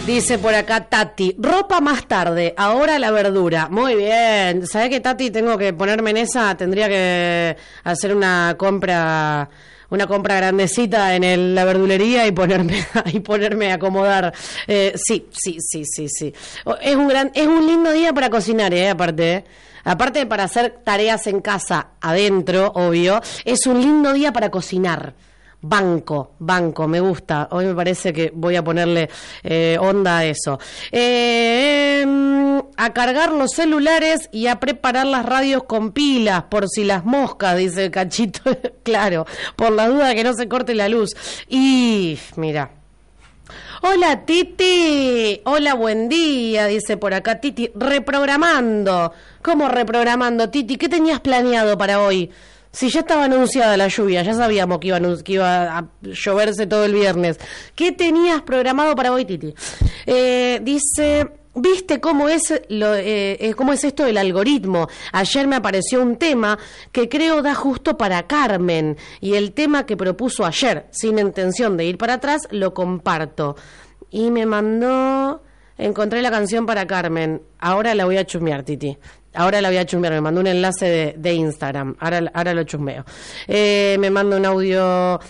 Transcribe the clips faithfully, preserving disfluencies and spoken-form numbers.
Dice por acá Tati, ropa más tarde, ahora la verdura. Muy bien. ¿Sabés qué, Tati? Tengo que ponerme en esa, tendría que hacer una compra, una compra grandecita en el, la verdulería y ponerme y ponerme a acomodar. Eh, sí, sí, sí, sí, sí. Es un gran, es un lindo día para cocinar, eh, aparte, eh. Aparte de para hacer tareas en casa, adentro, obvio, es un lindo día para cocinar. Banco, banco, me gusta. Hoy me parece que voy a ponerle eh, onda a eso. Eh, eh, a cargar los celulares y a preparar las radios con pilas, por si las moscas, dice el Cachito. Claro, por la duda de que no se corte la luz. Y, mira. Hola, Titi. Hola, buen día, dice por acá Titi. Reprogramando. ¿Cómo reprogramando, Titi? ¿Qué tenías planeado para hoy? Si ya estaba anunciada la lluvia, ya sabíamos que iba, a, que iba a lloverse todo el viernes. ¿Qué tenías programado para hoy, Titi? Eh, dice, ¿viste cómo es, lo, eh, cómo es esto del algoritmo? Ayer me apareció un tema que creo da justo para Carmen. Y el tema que propuso ayer, sin intención de ir para atrás, lo comparto. Y me mandó... Encontré la canción para Carmen. Ahora la voy a chusmear, Titi. Ahora la voy a chusmear. Me mandó un enlace de, de Instagram. Ahora, ahora lo chusmeo. Eh, me manda un audio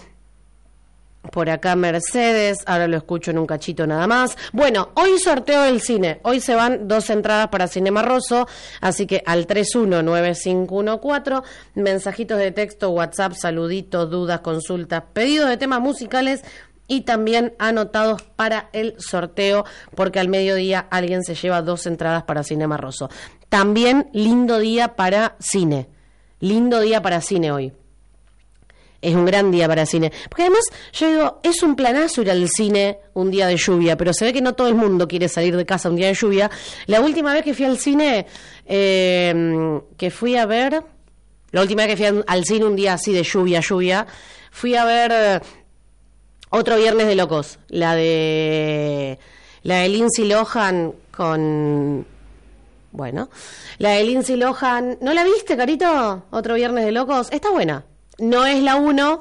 por acá Mercedes. Ahora lo escucho en un cachito nada más. Bueno, hoy sorteo del cine. Hoy se van dos entradas para Cinema Rosso. Así que al tres uno nueve cinco uno cuatro. Mensajitos de texto, WhatsApp, saluditos, dudas, consultas, pedidos de temas musicales. Y también anotados para el sorteo, porque al mediodía alguien se lleva dos entradas para Cinema Rosso. También lindo día para cine. Lindo día para cine hoy. Es un gran día para cine. Porque además, yo digo, es un planazo ir al cine un día de lluvia, pero se ve que no todo el mundo quiere salir de casa un día de lluvia. La última vez que fui al cine, eh, que fui a ver... La última vez que fui al cine un día así de lluvia, lluvia, fui a ver... Eh, Otro Viernes de Locos, la de la de Lindsay Lohan con bueno, la de Lindsay Lohan, ¿no la viste, Carito? Otro Viernes de Locos, está buena. No es la uno,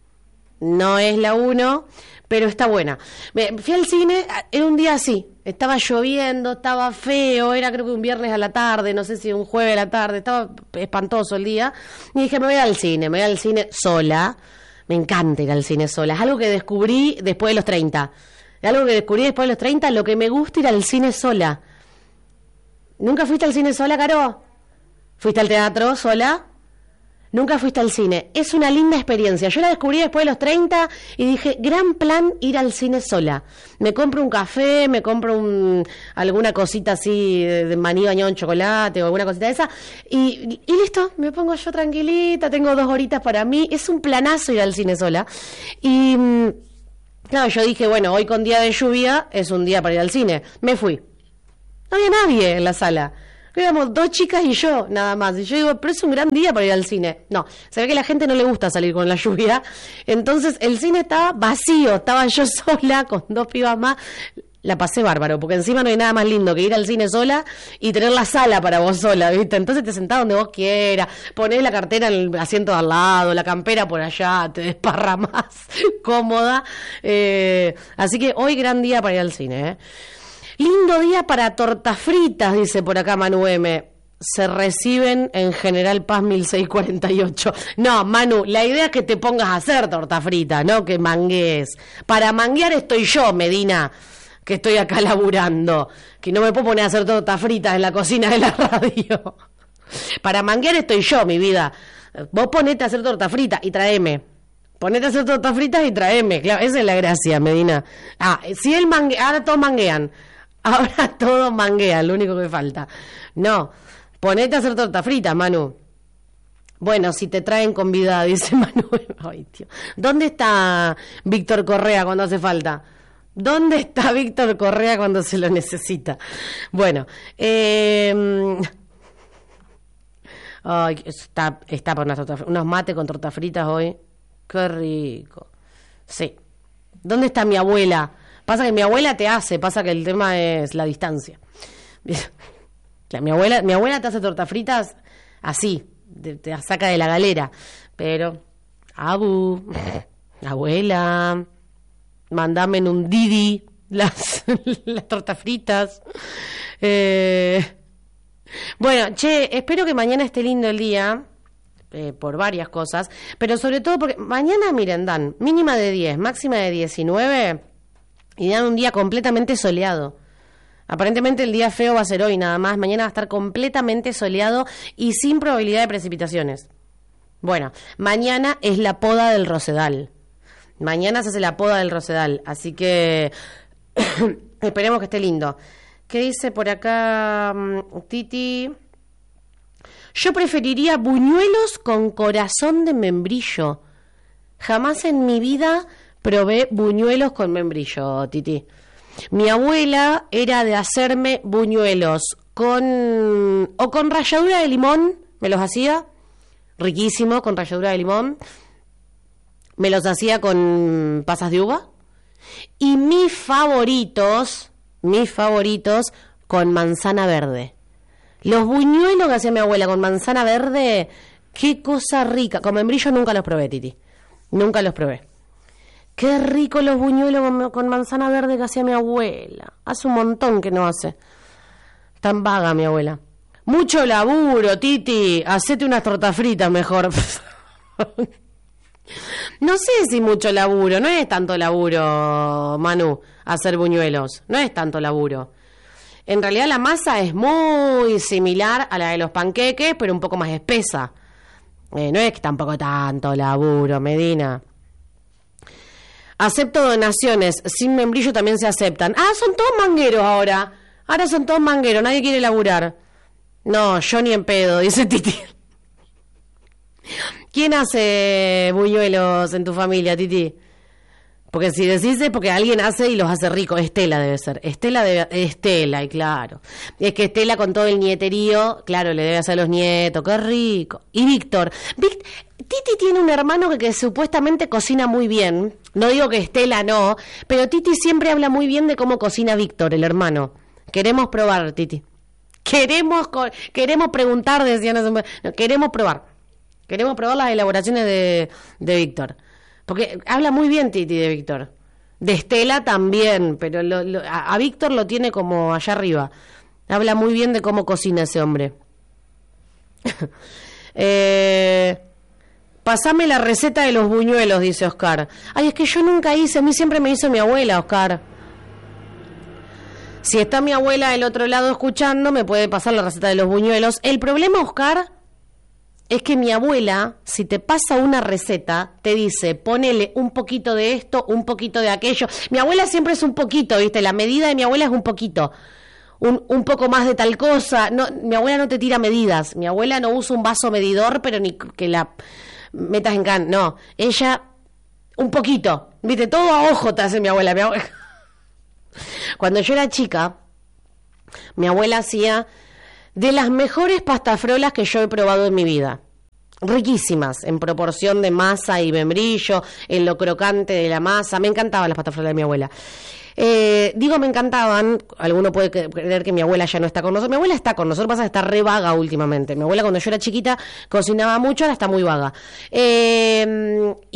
no es la uno, pero está buena. Me fui al cine, era un día así, estaba lloviendo, estaba feo, era creo que un viernes a la tarde, no sé si un jueves a la tarde, estaba espantoso el día, y dije, me voy al cine, me voy al cine sola. Me encanta ir al cine sola. Es algo que descubrí después de los treinta. Es algo que descubrí después de los treinta, lo que me gusta ir al cine sola. ¿Nunca fuiste al cine sola, Caro? ¿Fuiste al teatro sola? Nunca fuiste al cine. Es una linda experiencia. Yo la descubrí después de los treinta y dije, gran plan ir al cine sola. Me compro un café, me compro un, alguna cosita así de, de maní bañado en chocolate o alguna cosita de esa y, y listo, me pongo yo tranquilita, tengo dos horitas para mí. Es un planazo ir al cine sola. Y claro, yo dije, bueno, hoy con día de lluvia es un día para ir al cine. Me fui. No había nadie en la sala. Éramos dos chicas y yo, nada más. Y yo digo, pero es un gran día para ir al cine. No, se ve que a la gente no le gusta salir con la lluvia. Entonces, el cine estaba vacío. Estaba yo sola con dos pibas más. La pasé bárbaro, porque encima no hay nada más lindo que ir al cine sola y tener la sala para vos sola, ¿viste? Entonces te sentás donde vos quieras, ponés la cartera en el asiento de al lado, la campera por allá, te desparramás cómoda. Eh, así que hoy gran día para ir al cine, ¿eh? Lindo día para tortas fritas, dice por acá Manu M. Se reciben en General Paz mil seiscientos cuarenta y ocho. No, Manu, la idea es que te pongas a hacer torta frita, no que mangues. Para manguear estoy yo, Medina, que estoy acá laburando, que no me puedo poner a hacer tortas fritas en la cocina de la radio. Para manguear estoy yo, mi vida. Vos ponete a hacer torta frita y traeme. Ponete a hacer tortas fritas y traeme. Claro, esa es la gracia, Medina. Ah, si él manguea, ahora todos manguean. Ahora todo manguea, lo único que falta. No, ponete a hacer torta frita, Manu. Bueno, si te traen con vida, dice Manu. Ay, tío. ¿Dónde está Víctor Correa cuando hace falta? ¿Dónde está Víctor Correa cuando se lo necesita? Bueno, eh... ay, está, está por unas, tortas, unos mates con tortas fritas hoy. Qué rico. Sí. ¿Dónde está mi abuela? Pasa que mi abuela te hace, pasa que el tema es la distancia. Mi abuela, mi abuela te hace tortas fritas así, te, te saca de la galera. Pero, Abu, abuela, mandame en un Didi, las, las tortas fritas. Eh, bueno, che, espero que mañana esté lindo el día, eh, por varias cosas, pero sobre todo porque mañana, miren, dan mínima de diez, máxima de diecinueve, y dan un día completamente soleado. Aparentemente el día feo va a ser hoy nada más, mañana va a estar completamente soleado y sin probabilidad de precipitaciones. Bueno, mañana es la poda del Rosedal. Mañana se hace la poda del Rosedal, así que esperemos que esté lindo. ¿Qué dice por acá Titi? Yo preferiría buñuelos con corazón de membrillo. Jamás en mi vida probé buñuelos con membrillo, Titi. Mi abuela era de hacerme buñuelos con o con ralladura de limón, me los hacía, riquísimo, con ralladura de limón. Me los hacía con pasas de uva. Y mis favoritos, mis favoritos, con manzana verde. Los buñuelos que hacía mi abuela con manzana verde, qué cosa rica. Con membrillo nunca los probé, Titi. Nunca los probé. Qué rico los buñuelos con, con manzana verde que hacía mi abuela. Hace un montón que no hace. Tan vaga mi abuela. Mucho laburo, Titi. Hacete unas tortas fritas mejor. No sé si mucho laburo, no es tanto laburo, Manu, hacer buñuelos, no es tanto laburo. En realidad la masa es muy similar a la de los panqueques, pero un poco más espesa. Eh, no es que tampoco tanto laburo, Medina. Acepto donaciones, sin membrillo también se aceptan. Ah, son todos mangueros ahora. Ahora son todos mangueros, nadie quiere laburar. No, yo ni en pedo, dice Titi. ¿Quién hace buñuelos en tu familia, Titi? Porque si decís es porque alguien hace y los hace ricos. Estela debe ser. Estela debe... Estela, y claro. Es que Estela con todo el nieterío, claro, le debe hacer a los nietos. ¡Qué rico! Y Víctor. Vic... Titi tiene un hermano que, que supuestamente cocina muy bien. No digo que Estela no, pero Titi siempre habla muy bien de cómo cocina Víctor, el hermano. Queremos probar, Titi. Queremos, co... queremos preguntar, decían. No, queremos probar. Queremos probar las elaboraciones de, de Víctor. Porque habla muy bien Titi de Víctor. De Estela también, pero lo, lo, a, a Víctor lo tiene como allá arriba. Habla muy bien de cómo cocina ese hombre. eh, Pasame la receta de los buñuelos, dice Oscar. Ay, es que yo nunca hice, a mí siempre me hizo mi abuela, Oscar. Si está mi abuela del otro lado escuchando, me puede pasar la receta de los buñuelos. El problema, Oscar, es que mi abuela, si te pasa una receta, te dice, ponele un poquito de esto, un poquito de aquello. Mi abuela siempre es un poquito, ¿viste? La medida de mi abuela es un poquito. Un, un poco más de tal cosa. No, mi abuela no te tira medidas. Mi abuela no usa un vaso medidor, pero ni que la metas en can. No, ella, un poquito. ¿Viste? Todo a ojo te hace mi abuela. Mi abuela. Cuando yo era chica, mi abuela hacía... de las mejores pastafrolas que yo he probado en mi vida. Riquísimas, en proporción de masa y membrillo, en lo crocante de la masa. Me encantaban las pastafrolas de mi abuela. Eh, digo me encantaban, alguno puede creer que mi abuela ya no está con nosotros. Mi abuela está con nosotros, pasa que está re vaga últimamente. Mi abuela cuando yo era chiquita cocinaba mucho, ahora está muy vaga. Eh...